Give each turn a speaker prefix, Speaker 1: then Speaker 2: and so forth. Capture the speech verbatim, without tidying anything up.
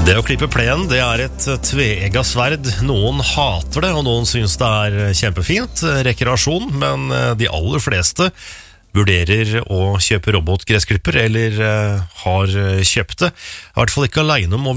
Speaker 1: Det å klippe plen, det er et tveegget sverd. Noen hater det, og noen synes det er kjempefint, rekreasjon, men de aller fleste vurderer å kjøpe robotgressklipper, eller har kjøpt det. I hvert fall ikke alene om å